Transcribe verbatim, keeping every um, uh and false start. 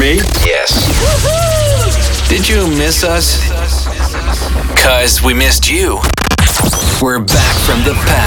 me? Yes. Did you miss us? Cause we missed you. We're back from the past.